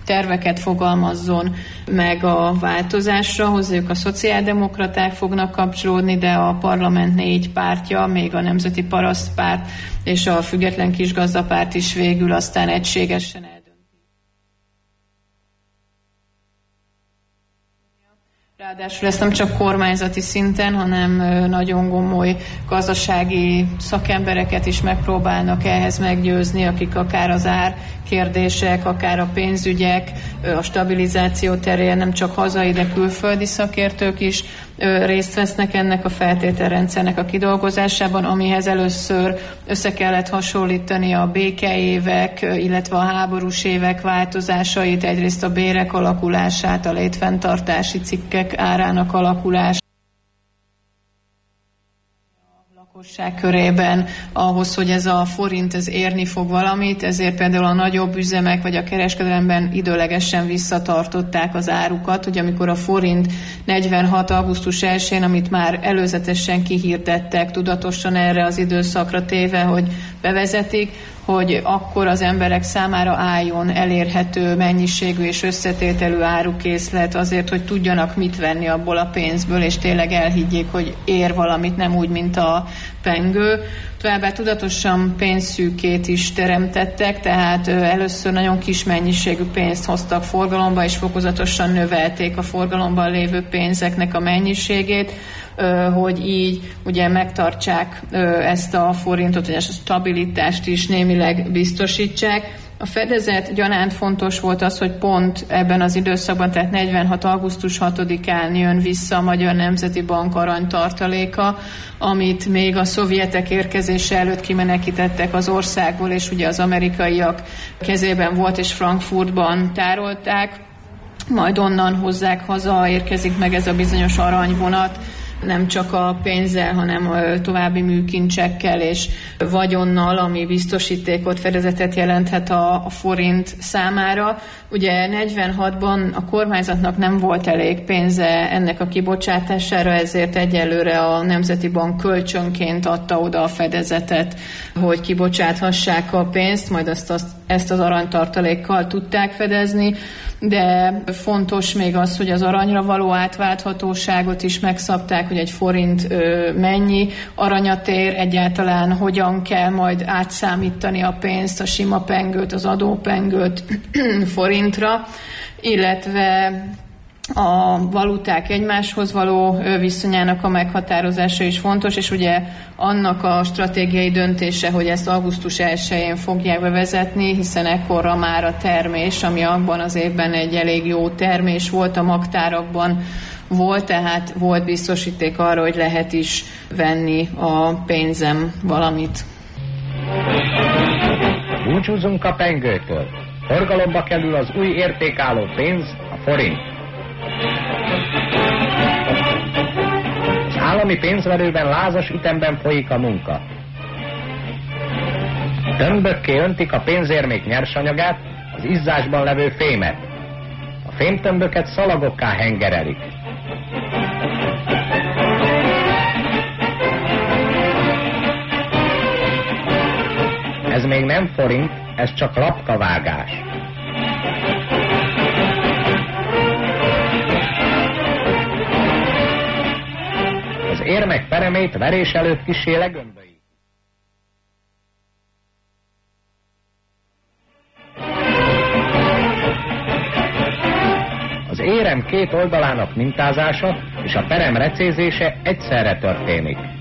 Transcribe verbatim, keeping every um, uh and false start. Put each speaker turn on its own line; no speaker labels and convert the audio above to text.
terveket fogalmazzon meg a változásra. Hozzájuk a szociáldemokraták fognak kapcsolódni, de a parlament négy pártja, még a Nemzeti Parasztpárt és a Független Kisgazdapárt is végül aztán egységesen eldönti. Ráadásul ezt nem csak kormányzati szinten, hanem nagyon gomoly gazdasági szakembereket is megpróbálnak ehhez meggyőzni, akik akár az ár kérdések, akár a pénzügyek, a stabilizáció terén nem csak hazai, de külföldi szakértők is részt vesznek ennek a feltételrendszernek a kidolgozásában, amihez először össze kellett hasonlítani a békeévek, illetve a háborús évek változásait, egyrészt a bérek alakulását, a létfenntartási cikkek árának alakulását, lakosság körében ahhoz, hogy ez a forint ez érni fog valamit, ezért például a nagyobb üzemek vagy a kereskedelemben időlegesen visszatartották az árukat, ugye amikor a forint negyvenhat. augusztus elsején, amit már előzetesen kihirdettek, tudatosan erre az időszakra téve, hogy bevezetik, hogy akkor az emberek számára álljon elérhető mennyiségű és összetételű árukészlet azért, hogy tudjanak mit venni abból a pénzből, és tényleg elhiggyék, hogy ér valamit, nem úgy, mint a pengő. Továbbá tudatosan pénzszűkét is teremtettek, tehát először nagyon kis mennyiségű pénzt hoztak forgalomba, és fokozatosan növelték a forgalomban lévő pénzeknek a mennyiségét, hogy így ugye megtartsák ezt a forintot, hogy ezt a stabilitást is némileg biztosítsák. A fedezet gyanánt fontos volt az, hogy pont ebben az időszakban, tehát negyvenhat. augusztus hatodikán jön vissza a Magyar Nemzeti Bank aranytartaléka, amit még a szovjetek érkezése előtt kimenekítettek az országból, és ugye az amerikaiak kezében volt, és Frankfurtban tárolták, majd onnan hozzák haza, érkezik meg ez a bizonyos aranyvonat, nem csak a pénzzel, hanem a további műkincsekkel és vagyonnal, ami biztosítékot, fedezetet jelenthet a, a forint számára. Ugye negyvenhatban a kormányzatnak nem volt elég pénze ennek a kibocsátására, ezért egyelőre a Nemzeti Bank kölcsönként adta oda a fedezetet, hogy kibocsáthassák a pénzt, majd azt, azt, ezt az aranytartalékkal tudták fedezni, de fontos még az, hogy az aranyra való átválthatóságot is megszabták, hogy egy forint ö, mennyi aranyat ér, egyáltalán hogyan kell majd átszámítani a pénzt, a sima pengőt, az adópengőt forintra, illetve a valuták egymáshoz való viszonyának a meghatározása is fontos, és ugye annak a stratégiai döntése, hogy ezt augusztus elsején fogják bevezetni, hiszen ekkorra már a termés, ami abban az évben egy elég jó termés volt, a magtárakban volt, tehát volt biztosíték arra, hogy lehet is venni a pénzem valamit.
Búcsúzunk a pengőtől. Forgalomba kerül az új értékálló pénz, a forint. Az állami pénzverőben lázas ütemben folyik a munka. Tömbökké öntik a pénzérmék nyersanyagát, az izzásban levő fémet. A fémtömböket szalagokká hengerelik. Ez még nem forint, ez csak lapkavágás. Az érmek peremét verés előtt kissé legömbölyik. Az érem két oldalának mintázása és a perem recézése egyszerre történik.